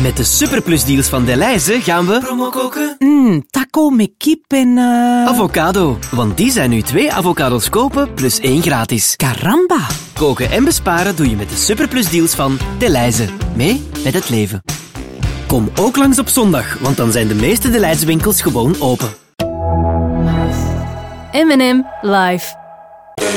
Met de superplusdeals van Delhaize gaan we promo koken. Taco met kip en... Avocado, want die zijn nu 2 avocados kopen plus 1 gratis. Caramba. Koken en besparen doe je met de superplusdeals van Delhaize. Mee met het leven. Kom ook langs op zondag, want dan zijn de meeste Delhaize winkels gewoon open. M&M live.